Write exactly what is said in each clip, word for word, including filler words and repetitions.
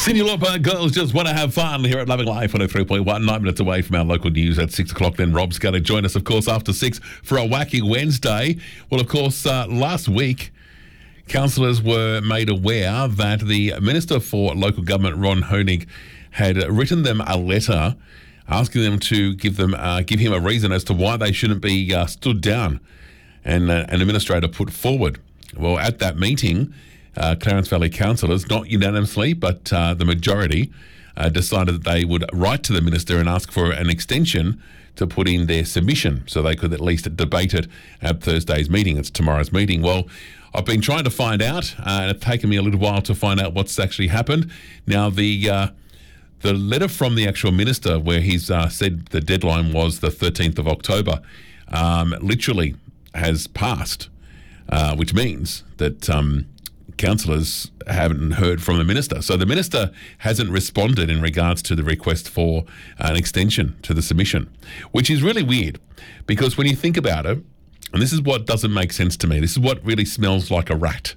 Senior Lauper girls just want to have fun here at Loving Life one oh three point one, nine minutes away from our local news at six o'clock. Then Rob's going to join us, of course, after six for a wacky Wednesday. Well, of course, uh, last week, councillors were made aware that the Minister for Local Government, Ron Honig, had written them a letter asking them to give them uh, give him a reason as to why they shouldn't be uh, stood down and uh, an administrator put forward. Well, at that meeting, uh, Clarence Valley councillors, not unanimously, but uh, the majority, uh, decided that they would write to the minister and ask for an extension to put in their submission so they could at least debate it at Thursday's meeting. It's tomorrow's meeting. Well, I've been trying to find out, uh, and it's taken me a little while to find out what's actually happened. Now, the uh, the letter from the actual minister, where he's uh, said the deadline was the thirteenth of October, um, literally has passed, uh, which means that um, councillors haven't heard from the minister. So the minister hasn't responded in regards to the request for an extension to the submission, which is really weird, because when you think about it, and this is what doesn't make sense to me, this is what really smells like a rat.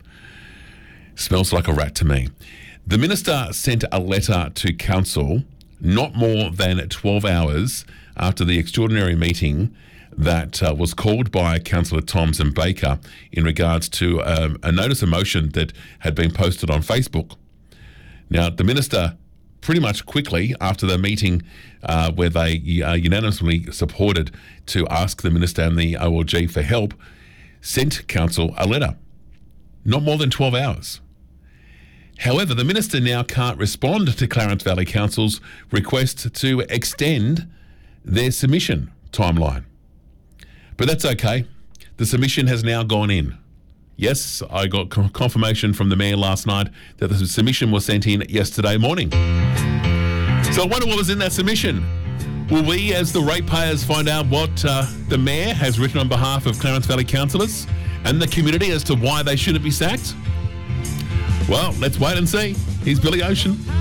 Smells like a rat to me. The minister sent a letter to council not more than twelve hours after the extraordinary meeting that uh, was called by Councillor Toms and Baker in regards to um, a notice of motion that had been posted on Facebook. Now, the minister pretty much quickly after the meeting uh, where they uh, unanimously supported to ask the minister and the O L G for help, sent council a letter. Not more than twelve hours. However, the minister now can't respond to Clarence Valley Council's request to extend their submission timeline. But that's okay. The submission has now gone in. Yes, I got confirmation from the mayor last night that the submission was sent in yesterday morning. So I wonder what was in that submission. Will we, as the ratepayers, find out what uh, the mayor has written on behalf of Clarence Valley councillors and the community as to why they shouldn't be sacked? Well, let's wait and see. Here's Billy Ocean.